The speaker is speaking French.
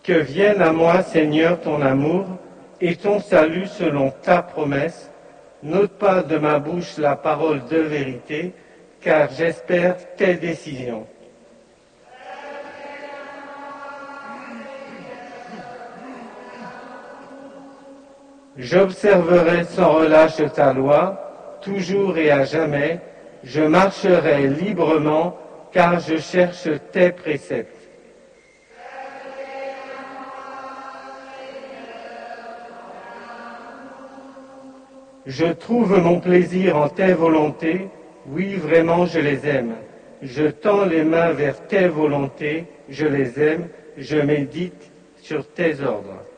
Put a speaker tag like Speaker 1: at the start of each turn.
Speaker 1: Que vienne à moi, Seigneur, ton amour et ton salut selon ta promesse. N'ôte pas de ma bouche la parole de vérité, car j'espère tes décisions. J'observerai sans relâche ta loi, toujours et à jamais. Je marcherai librement, car je cherche tes préceptes. Je trouve mon plaisir en tes volontés, oui, vraiment, je les aime. Je tends les mains vers tes volontés, je les aime, je médite sur tes ordres.